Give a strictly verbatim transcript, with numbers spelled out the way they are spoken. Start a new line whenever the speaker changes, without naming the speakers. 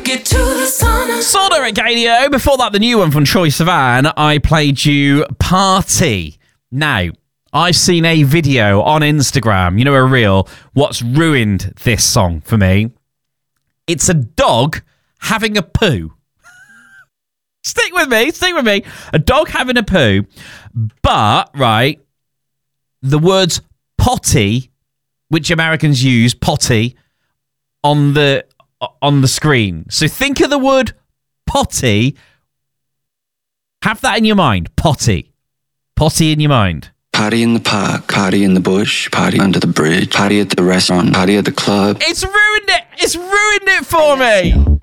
it to the sauna.
Sauna Radio. Before that, the new one from Troye Sivan. I played you Party. Now, I've seen a video on Instagram, you know, a reel, what's ruined this song for me. It's a dog having a poo. Stick with me, stick with me. A dog having a poo, but, right, the words potty, which Americans use, potty, on the on the screen. So think of the word potty. Have that in your mind. Potty. Potty in your mind.
Party in the park, party in the bush, party under the bridge, party at the restaurant, party at the club.
It's ruined it. It's ruined it for me.